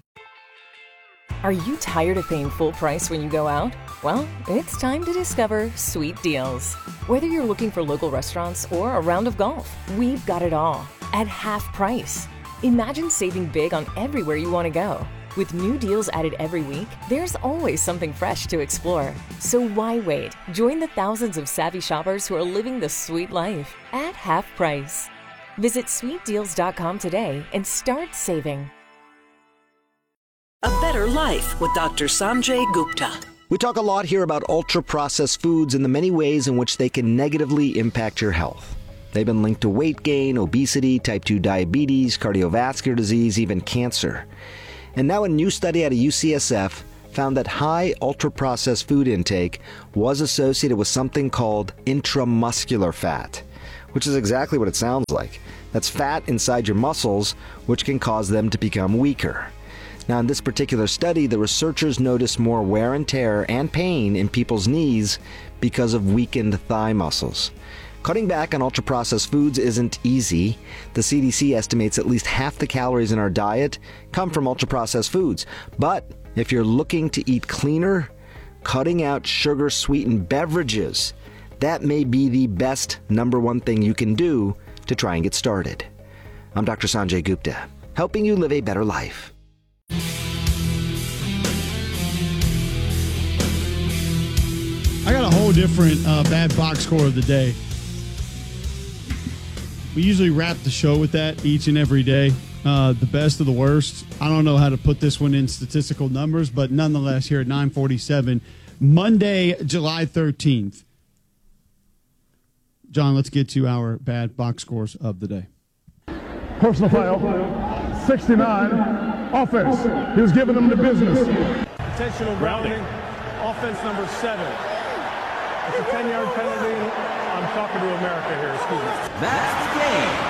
Are you tired of paying full price when you go out? Well, it's time to discover Sweet Deals. Whether you're looking for local restaurants or a round of golf, we've got it all at half price. Imagine saving big on everywhere you want to go. With new deals added every week, there's always something fresh to explore. So why wait? Join the thousands of savvy shoppers who are living the sweet life at half price. Visit sweet deals dot com today and start saving. A Better Life with Doctor Sanjay Gupta. We talk a lot here about ultra-processed foods and the many ways in which they can negatively impact your health. They've been linked to weight gain, obesity, type two diabetes, cardiovascular disease, even cancer. And now a new study out of U C S F found that high ultra-processed food intake was associated with something called intramuscular fat, which is exactly what it sounds like. That's fat inside your muscles, which can cause them to become weaker. Now, in this particular study, the researchers noticed more wear and tear and pain in people's knees because of weakened thigh muscles. Cutting back on ultra-processed foods isn't easy. The C D C estimates at least half the calories in our diet come from ultra-processed foods. But if you're looking to eat cleaner, cutting out sugar-sweetened beverages, that may be the best number one thing you can do to try and get started. I'm Doctor Sanjay Gupta, helping you live a better life. I got a whole different uh, bad box score of the day. We usually wrap the show with that each and every day. Uh, the best of the worst. I don't know how to put this one in statistical numbers, but nonetheless, here at nine forty-seven, Monday, July thirteenth. John, let's get to our bad box scores of the day. Personal foul, sixty-nine, offense. He was giving them the business. Intentional grounding, offense number seven. It's a ten-yard penalty. I'm talking to America here, excuse me. That's the game.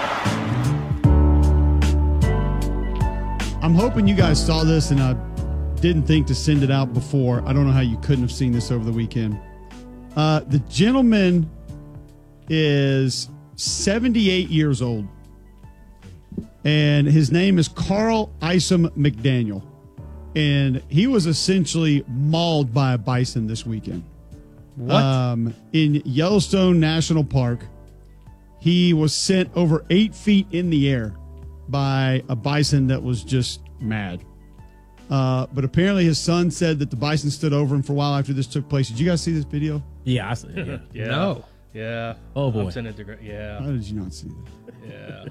I'm hoping you guys saw this, and I didn't think to send it out before. I don't know how you couldn't have seen this over the weekend. Uh, the gentleman is seventy-eight years old, and his name is Carl Isom McDaniel, and he was essentially mauled by a bison this weekend. What? Um, in Yellowstone National Park, he was sent over eight feet in the air by a bison that was just mad. Uh, but apparently his son said that the bison stood over him for a while after this took place. Did you guys see this video? Yeah, I see it. Yeah. Yeah. No. Yeah. Oh, boy. I'm sending it to Gra- yeah. How did you not see that? Yeah.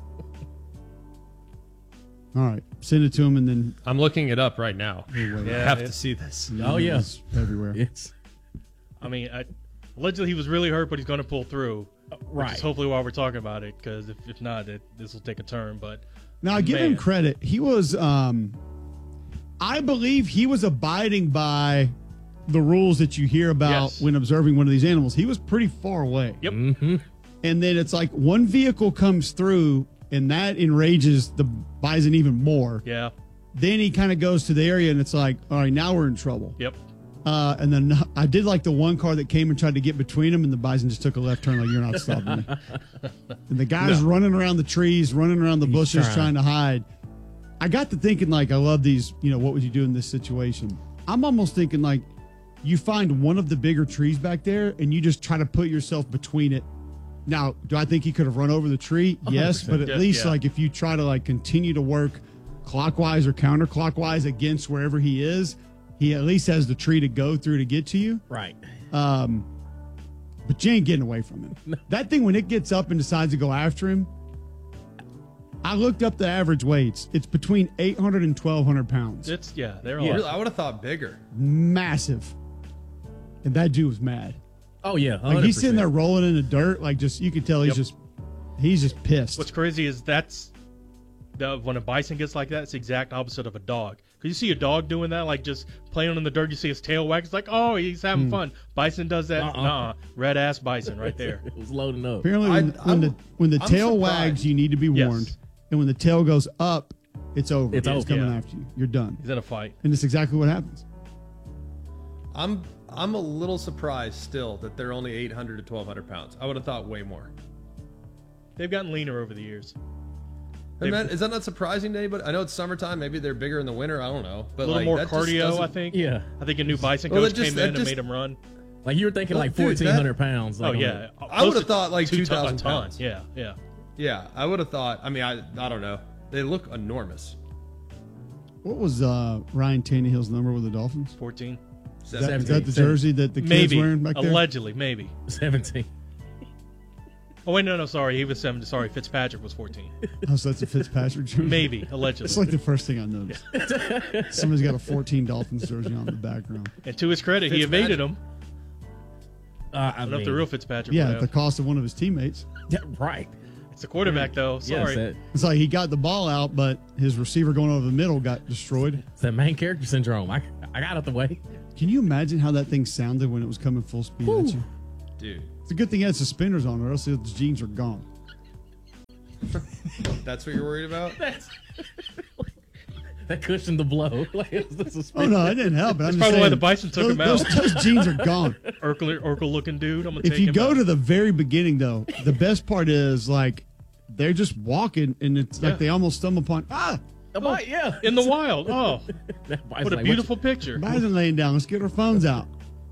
All right. Send it to him and then... I'm looking it up right now. Yeah, I have to see this. Oh, yeah. It's everywhere. It's... I mean, I, allegedly he was really hurt, but he's going to pull through. Right. Which is hopefully why we're talking about it, because if, if not, it, this will take a turn. But now, I give man. him credit. He was, um, I believe he was abiding by the rules that you hear about Yes. when observing one of these animals. He was pretty far away. Yep. Mm-hmm. And then it's like one vehicle comes through, and that enrages the bison even more. Yeah. Then he kind of goes to the area, and it's like, all right, now we're in trouble. Yep. Uh, and then I did like the one car that came and tried to get between them, and the bison just took a left turn like, you're not stopping me. And the guy's No. running around the trees, running around the He's bushes, trying. trying to hide. I got to thinking, like, I love these, you know, what would you do in this situation? I'm almost thinking, like, you find one of the bigger trees back there, and you just try to put yourself between it. Now, do I think he could have run over the tree? Yes, but at Yeah, least, yeah. like, if you try to, like, continue to work clockwise or counterclockwise against wherever he is, he at least has the tree to go through to get to you. Right. Um, but you ain't getting away from him. That thing, when it gets up and decides to go after him, I looked up the average weights. It's between eight hundred and twelve hundred pounds. It's, yeah, they're Yeah. all. Really, I would have thought bigger. Massive. And that dude was mad. Oh, yeah. Like, one hundred he's sitting percent. there rolling in the dirt. Like, just, you could tell he's Yep. just, he's just pissed. What's crazy is that's the, when a bison gets like that, it's the exact opposite of a dog. Because you see a dog doing that, like just playing in the dirt, you see his tail wag. It's like, oh, he's having Hmm. fun. Bison does that. Uh-uh. Nah, red ass bison right there. It was loading up. Apparently, I- when, when I'm- the when the I'm tail surprised. wags, you need to be Yes. warned. And when the tail goes up, it's over. It's over. coming Yeah. after you. You're done. He's in a fight. And it's exactly what happens. I'm I'm a little surprised still that they're only eight hundred to twelve hundred pounds. I would have thought way more. They've gotten leaner over the years. And man, is that not surprising to anybody? I know it's summertime. Maybe they're bigger in the winter. I don't know. But A little like, more that just cardio, doesn't- I think. Yeah. I think a new bison Well, coach that just- came that in and just- made him run. Like you were thinking Well, like dude, fourteen hundred pounds. Oh, Like, yeah. I would Close have to thought like two two ton- a thousand ton. pounds. Yeah, yeah. Yeah, I would have thought. I mean, I I don't know. They look enormous. What was uh, Ryan Tannehill's number with the Dolphins? fourteen. Is that, is that the jersey that the kid's Maybe. wearing back there? Allegedly, maybe. seventeen. Oh, wait, no, no, sorry. He was seven. Sorry, Fitzpatrick was fourteen. Oh, so that's a Fitzpatrick jersey? Maybe, allegedly. It's like the first thing I noticed. Somebody's got a fourteen Dolphins jersey on the background. And to his credit, he evaded him. Uh, I Enough mean, the real Fitzpatrick. Yeah, would at the have. cost of one of his teammates. Yeah, right. It's the quarterback though. Yeah, Sorry. it's that, It's like he got the ball out, but his receiver going over the middle got destroyed. it's that main character syndrome. I, I got out the way. Can you imagine how that thing sounded when it was coming full speed at you? Dude, It's a good thing he had suspenders on, or else his jeans are gone. that's what you're worried about? That's that cushioned the blow. Like, it was the Oh suspension. no, it didn't help. But That's I'm just probably why saying, the Bison took those, him out. Those, those jeans are gone. Urkel, Urkel looking dude. I'm gonna If take you him go out. to the very beginning, though, the best part is like they're just walking, and it's Yeah. like they almost stumble upon ah, The bite, yeah. in the wild. Oh, That bite's what a like, beautiful picture. Bison laying down. Let's get our phones out.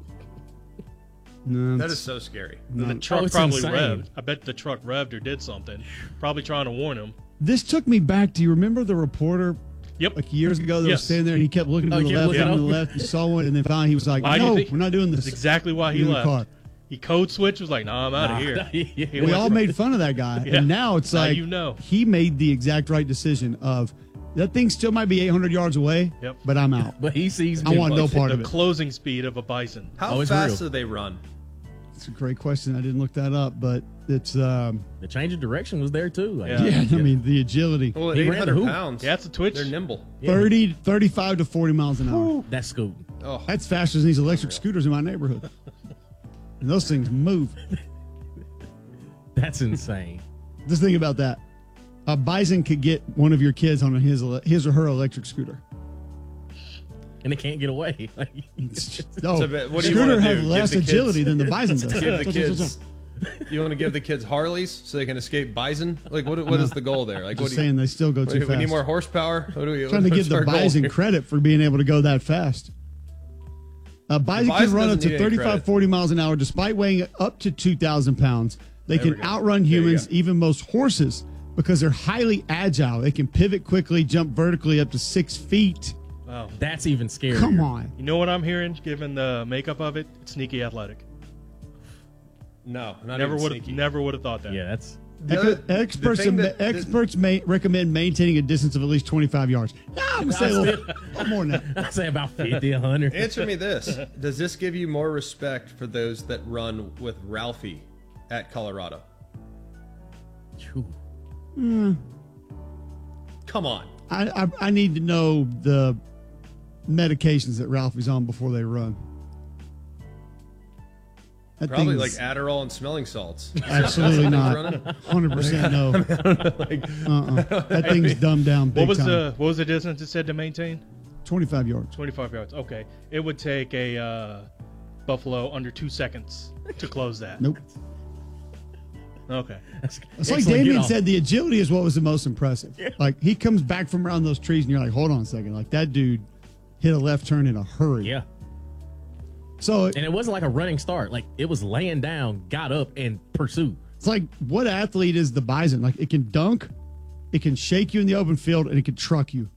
No, That it's- is so scary. The no. truck Oh, it's probably insane. revved. I bet the truck revved or did something. Probably trying to warn him. This took me back. Do you remember the reporter? Yep. Like years ago, that was Yes. standing there, and he kept looking to Oh, the he kept left, looking looking to the over. left. He saw one, and then finally he was like, Why do you "No, think- we're not doing this." That's exactly why he In the left. car. He code switched. Was like, "Nah, I'm out Nah. of here." Yeah. He We went- all made fun of that guy, Yeah. and now it's Now like you know. he made the exact right decision. Of that thing still might be eight hundred yards away, Yep. but I'm out. But he sees. I want no part the of it. closing speed of a bison. How Oh, it's fast real. do they run? It's a great question. I didn't look that up, but it's um, The change of direction was there too. Like, Yeah. yeah. I mean, the agility, Well, at He eight ran the hundred hoop. pounds. Yeah, that's a twitch. They're nimble. Yeah. thirty, thirty-five to forty miles an hour. That's scoot. Oh, That's faster than these electric scooters in my neighborhood. And those things move. That's insane. Just think about that. A bison could get one of your kids on his ele- his or her electric scooter. And they can't get away. Like, No, So, but what do you scooter wanna has do? Give less the kids- agility than the bison does. give the kids. You want to give the kids Harleys so they can escape bison? Like, what? What is the goal there? Like, Just what do you, saying they still go what do too you- we fast. need more horsepower. What do we? Trying to what's give the our goal bison here? credit for being able to go that fast. A bison, bison can run up doesn't to need any thirty-five, credit. forty miles an hour despite weighing up to two thousand pounds. They There we can go. outrun There you humans, go. even most horses, because they're highly agile. They can pivot quickly, jump vertically up to six feet. Wow. that's even scarier. Come on. You know what I'm hearing? Given the makeup of it, it's sneaky athletic. No, not Never even would sneaky. never would have thought that. Yeah, that's. The Ex- other- the experts thing am- that- that- experts may recommend maintaining a distance of at least twenty-five yards. No, I'm gonna say a little, a little more than that. I'd say about fifty, a hundred. Answer me this: does this give you more respect for those that run with Ralphie at Colorado? Mm, Come on. I, I I need to know the medications that Ralphie's on before they run. That Probably like thing's- Adderall and smelling salts. Absolutely not. Running? one hundred percent no. Like, Uh-uh. That thing's dumbed down big What was time. the what was the distance it said to maintain? twenty-five yards. twenty-five yards. Okay, it would take a uh, buffalo under two seconds to close that. Nope. Okay. It's like Excellent Damien get-off. said, the agility is what was the most impressive. Like, he comes back from around those trees, and you're like, hold on a second. Like, that dude hit a left turn in a hurry. Yeah. So And it wasn't like a running start. Like, it was laying down, got up, and pursued. it's like, what athlete is the bison? Like, it can dunk, it can shake you in the open field, and it can truck you.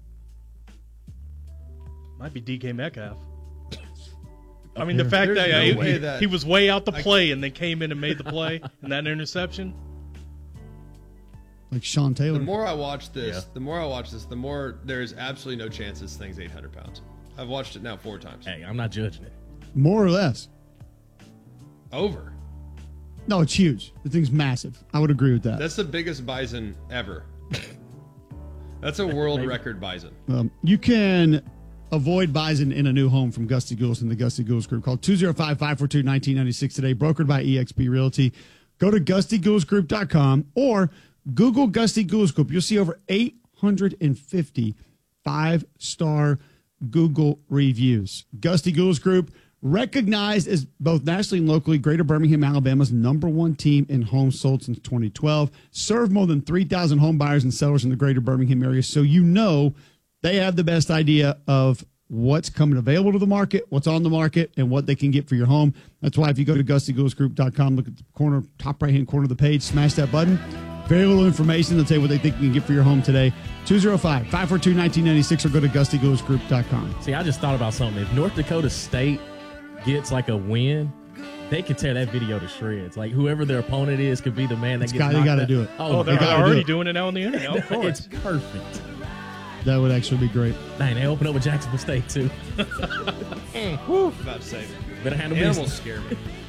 Might be D K Metcalf. I mean, the here. fact There's that, no he, way he- that- he was way out the play and then came in and made the play and that interception. Like Sean Taylor. The more I watch this, Yeah. the more I watch this, the more there is absolutely no chance this thing's eight hundred pounds. I've watched it now four times. Hey, I'm not judging it. More or less. Over. No, it's huge. The thing's massive. I would agree with that. That's the biggest bison ever. That's a world record bison. Um, you can avoid bison in a new home from Gusty Gouls and the Gusty Gouls Group. Call two oh five, five four two, one nine nine six today. Brokered by E X P Realty. Go to gusty gouls group dot com or Google Gusty Gouls Group. You'll see over eight hundred fifty five-star Google reviews. Gusty Gouls Group, recognized as both nationally and locally Greater Birmingham, Alabama's number one team in homes sold since twenty twelve. Serve more than three thousand home buyers and sellers in the Greater Birmingham area, so you know they have the best idea of what's coming available to the market, what's on the market, and what they can get for your home. That's why if you go to gusty gouls group dot com, look at the corner, top right-hand corner of the page, smash that button. Very little information. They'll tell you what they think you can get for your home today. two oh five, five four two, one nine nine six or go to gusty gouls group dot com. See, I just thought about something. If North Dakota State gets like a win, they could tear that video to shreds. Like whoever their opponent is could be the man that It's gets got- they knocked gotta out. do it. Oh, they they're gotta already do it. doing it now on the internet. Of course. It's perfect. That would actually be great. Dang, they open up with Jacksonville State too. About to say, Better handle animals business. scare me.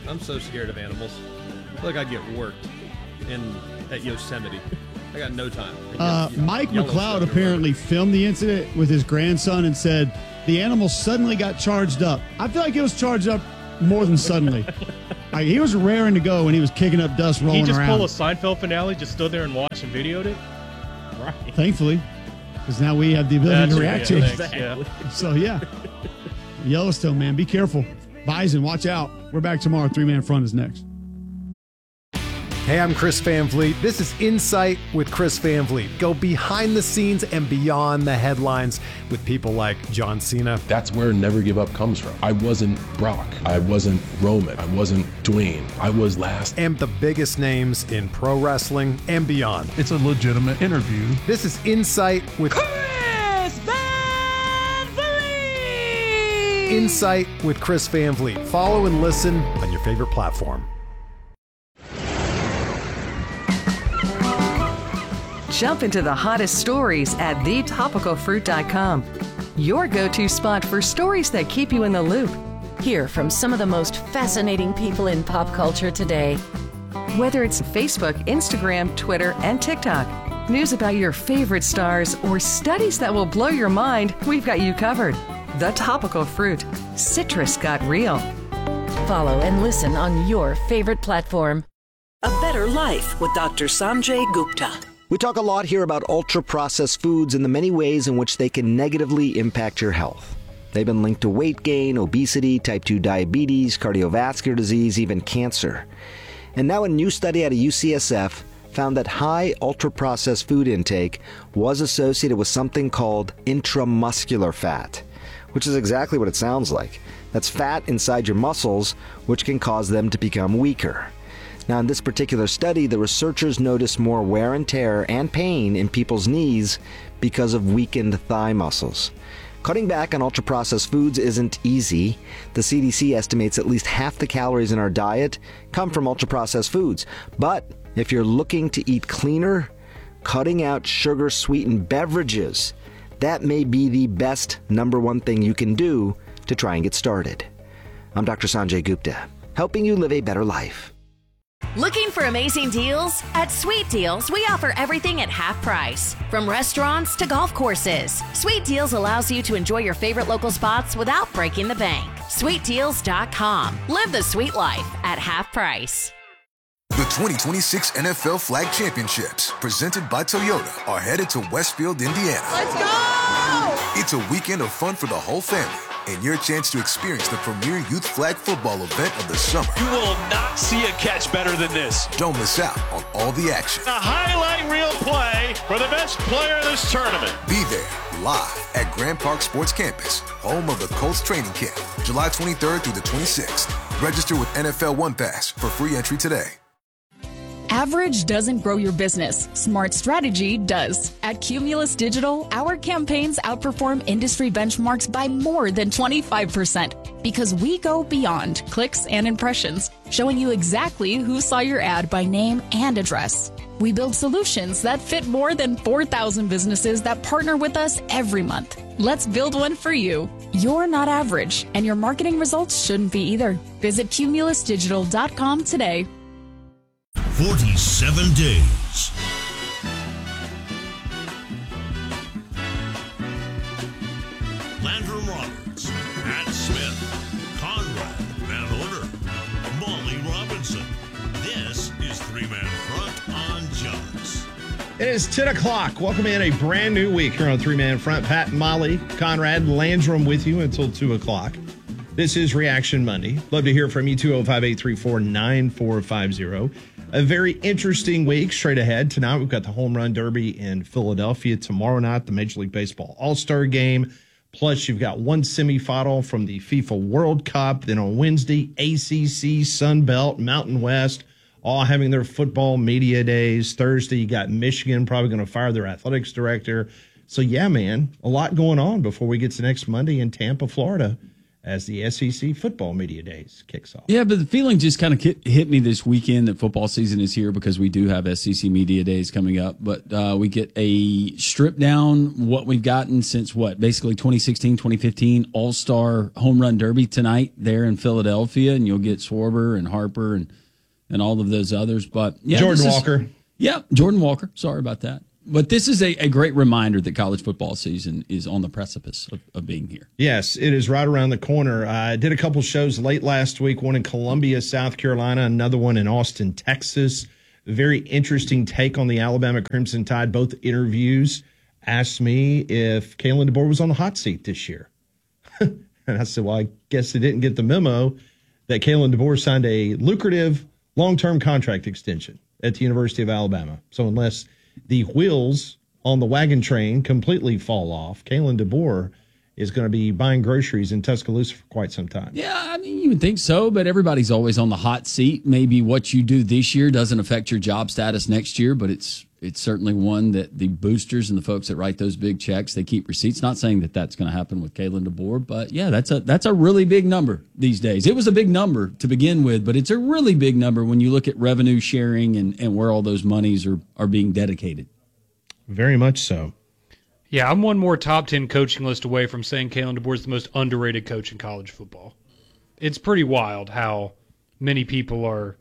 I'm so scared of animals. I feel like I'd get worked in at Yosemite. I got no time. Uh, Mike McLeod apparently filmed the incident with his grandson and said the animal suddenly got charged up. I feel like it was charged up more than suddenly. Like, he was raring to go when he was kicking up dust, rolling around. He just around. pulled a Seinfeld finale, just stood there and watched and videoed it. Right. Thankfully, because now we have the ability That's to react to it. Exactly. Yeah. So, yeah. Yellowstone, man, be careful. Bison, watch out. We're back tomorrow. Three Man Front is next. Hey, I'm Chris Van Vliet. This is Insight with Chris Van Vliet. Go behind the scenes and beyond the headlines with people like John Cena. That's where Never Give Up comes from. I wasn't Brock. I wasn't Roman. I wasn't Dwayne. I was last. And the biggest names in pro wrestling and beyond. It's a legitimate interview. This is Insight with Chris Van Vliet! Insight with Chris Van Vliet. Follow and listen on your favorite platform. Jump into the hottest stories at the topical fruit dot com. Your go-to spot for stories that keep you in the loop. Hear from some of the most fascinating people in pop culture today. Whether it's Facebook, Instagram, Twitter, and TikTok, news about your favorite stars, or studies that will blow your mind, we've got you covered. The Topical Fruit. Citrus got real. Follow and listen on your favorite platform. A Better Life with Doctor Sanjay Gupta. We talk a lot here about ultra-processed foods and the many ways in which they can negatively impact your health. They've been linked to weight gain, obesity, type two diabetes, cardiovascular disease, even cancer. And now a new study out of U C S F found that high ultra-processed food intake was associated with something called intramuscular fat, which is exactly what it sounds like. That's fat inside your muscles, which can cause them to become weaker. Now, in this particular study, the researchers noticed more wear and tear and pain in people's knees because of weakened thigh muscles. Cutting back on ultra-processed foods isn't easy. The C D C estimates at least half the calories in our diet come from ultra-processed foods. But if you're looking to eat cleaner, cutting out sugar-sweetened beverages, that may be the best number one thing you can do to try and get started. I'm Doctor Sanjay Gupta, helping you live a better life. Looking for amazing deals? At Sweet Deals, we offer everything at half price. From restaurants to golf courses, Sweet Deals allows you to enjoy your favorite local spots without breaking the bank. sweet deals dot com. Live the sweet life at half price. The twenty twenty-six N F L Flag Championships, presented by Toyota, are headed to Westfield, Indiana. Let's go! It's a weekend of fun for the whole family, and your chance to experience the premier youth flag football event of the summer. You will not see a catch better than this. Don't miss out on all the action. A highlight reel play for the best player of this tournament. Be there live at Grand Park Sports Campus, home of the Colts training camp, July twenty-third through the twenty-sixth. Register with N F L One Pass for free entry today. Average doesn't grow your business. Smart strategy does. At Cumulus Digital, our campaigns outperform industry benchmarks by more than twenty-five percent because we go beyond clicks and impressions, showing you exactly who saw your ad by name and address. We build solutions that fit more than four thousand businesses that partner with us every month. Let's build one for you. You're not average, and your marketing results shouldn't be either. Visit cumulus digital dot com today. forty-seven days. Landrum Roberts, Pat Smith, Conrad Van Order, Molly Robinson. This is Three Man Front on Jux. It is ten o'clock. Welcome in a brand new week here on Three Man Front. Pat, Molly, Conrad, Landrum with you until two o'clock. This is Reaction Monday. Love to hear from you, two oh five, eight three four, nine four five oh. A very interesting week straight ahead. Tonight, we've got the Home Run Derby in Philadelphia. Tomorrow night, the Major League Baseball All-Star Game. Plus, you've got one semifinal from the FIFA World Cup. Then on Wednesday, A C C, Sun Belt, Mountain West, all having their football media days. Thursday, you got Michigan probably going to fire their athletics director. So, yeah, man, a lot going on before we get to next Monday in Tampa, Florida, as the S E C football media days kicks off. Yeah, but the feeling just kind of hit me this weekend that football season is here because we do have S E C media days coming up. But uh, we get a strip down what we've gotten since what, basically twenty sixteen, twenty fifteen All-Star Home Run Derby tonight there in Philadelphia, and you'll get Schwarber and Harper and and all of those others. But yeah, Jordan is, Walker. Yeah, Jordan Walker. Sorry about that. But this is a, a great reminder that college football season is on the precipice of, of being here. Yes, it is right around the corner. I did a couple shows late last week, one in Columbia, South Carolina, another one in Austin, Texas. Very interesting take on the Alabama Crimson Tide. Both interviews asked me if Kalen DeBoer was on the hot seat this year. And I said, well, I guess they didn't get the memo that Kalen DeBoer signed a lucrative long-term contract extension at the University of Alabama. So unless the wheels on the wagon train completely fall off, Kalen DeBoer is going to be buying groceries in Tuscaloosa for quite some time. Yeah, I mean, you would think so, but everybody's always on the hot seat. Maybe what you do this year doesn't affect your job status next year, but it's it's certainly one that the boosters and the folks that write those big checks, they keep receipts. Not saying that that's going to happen with Kalen DeBoer, but yeah, that's a that's a really big number these days. It was a big number to begin with, but it's a really big number when you look at revenue sharing and, and where all those monies are, are being dedicated. Very much so. Yeah, I'm one more top ten coaching list away from saying Kalen DeBoer is the most underrated coach in college football. It's pretty wild how many people are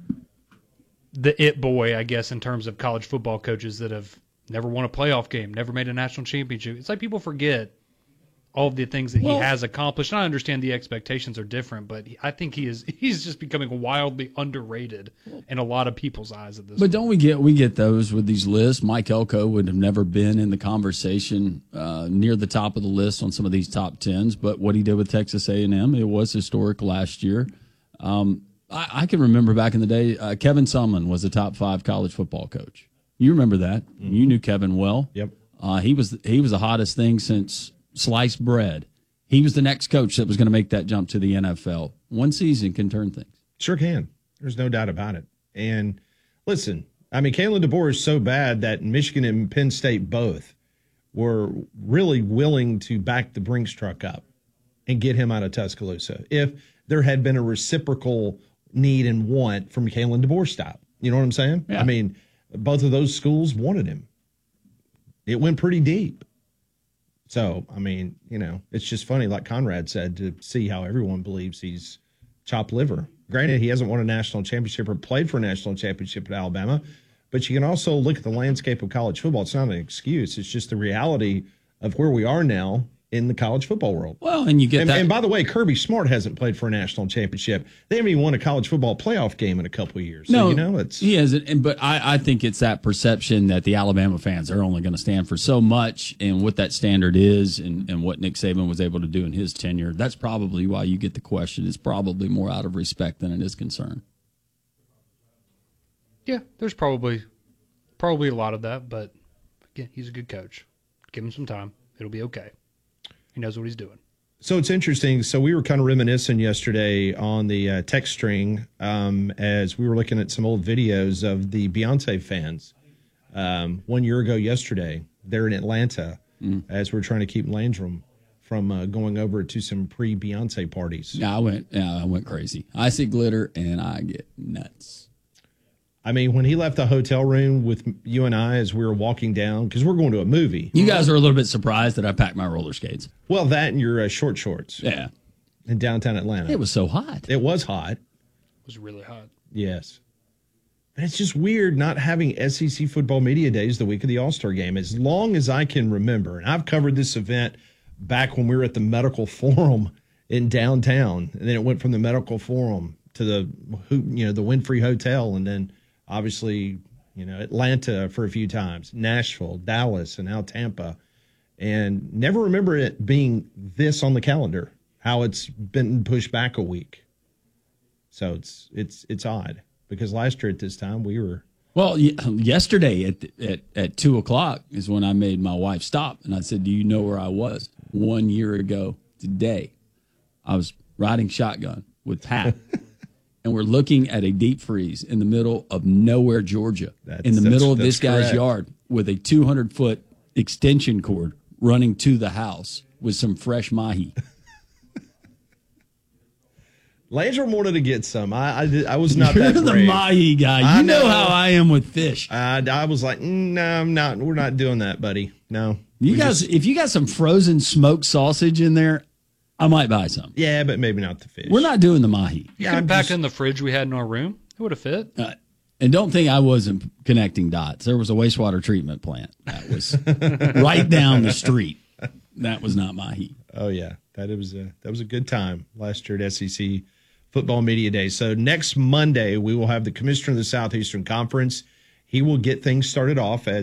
the it boy, I guess, in terms of college football coaches that have never won a playoff game, never made a national championship. It's like people forget all of the things that well, he has accomplished. And I understand the expectations are different, but I think he is he's just becoming wildly underrated in a lot of people's eyes at this But point. don't we get we get those with these lists? Mike Elko would have never been in the conversation uh, near the top of the list on some of these top tens, but what he did with Texas A and M, it was historic last year. Um, I, I can remember back in the day, uh, Kevin Sumlin was a top five college football coach. You remember that. Mm-hmm. You knew Kevin well. Yep. Uh, he was he was the hottest thing since sliced bread. He was the next coach that was going to make that jump to the N F L. One season can turn things. Sure can. There's no doubt about it. And listen, I mean, Kalen DeBoer is so bad that Michigan and Penn State both were really willing to back the Brinks truck up and get him out of Tuscaloosa if there had been a reciprocal need and want from Kalen DeBoer style. You know what I'm saying? Yeah. I mean, both of those schools wanted him. It went pretty deep. So, I mean, you know, it's just funny, like Conrad said, to see how everyone believes he's chopped liver. Granted, he hasn't won a national championship or played for a national championship at Alabama, but you can also look at the landscape of college football. It's not an excuse. It's just the reality of where we are now in the college football world. Well, and you get and, that. And by the way, Kirby Smart hasn't played for a national championship. They haven't even won a college football playoff game in a couple of years. No, so, you know, it's he hasn't. But I, I think it's that perception that the Alabama fans are only going to stand for so much, and what that standard is, and, and what Nick Saban was able to do in his tenure. That's probably why you get the question. It's probably more out of respect than it is concern. Yeah, there's probably probably a lot of that, but again, he's a good coach. Give him some time; it'll be okay. He knows what he's doing. So it's interesting. So we were kind of reminiscing yesterday on the uh, text string um, as we were looking at some old videos of the Beyonce fans um, one year ago yesterday. They're in Atlanta mm. as we're trying to keep Landrum from uh, going over to some pre-Beyonce parties. Yeah, I went. Yeah, I went crazy. I see glitter and I get nuts. I mean, when he left the hotel room with you and I as we were walking down, because we're going to a movie. You guys are a little bit surprised that I packed my roller skates. Well, that and your uh, short shorts. Yeah. In downtown Atlanta. It was so hot. It was hot. It was really hot. Yes. And it's just weird not having S E C football media days the week of the All-Star game. As long as I can remember, and I've covered this event back when we were at the Medical Forum in downtown, and then it went from the Medical Forum to the, you know, the Winfrey Hotel, and then obviously, you know, Atlanta for a few times, Nashville, Dallas, and now Tampa. And never remember it being this on the calendar, how it's been pushed back a week. So it's it's it's odd because last year at this time we were. Well, yesterday at, at, at two o'clock is when I made my wife stop. And I said, do you know where I was one year ago today? I was riding shotgun with Pat. And we're looking at a deep freeze in the middle of nowhere, Georgia, that's, in the middle of this guy's correct. yard with a two hundred foot extension cord running to the house with some fresh mahi. Landrum wanted to get some. I I, did, I was not You're that the brave. mahi guy. You I know. how I am with fish. I, I was like, mm, no, I'm not. We're not doing that, buddy. No. You We guys, just- if you got some frozen smoked sausage in there, I might buy some. yeah, but maybe not the fish. We're not doing the mahi. You could have packed it in the fridge we had in our room. It would have fit. Uh, and don't think I wasn't connecting dots. There was a wastewater treatment plant that was right down the street. That was not mahi. Oh yeah, that it was a that was a good time last year at S E C Football Media Day. So next Monday we will have the commissioner of the Southeastern Conference. He will get things started off as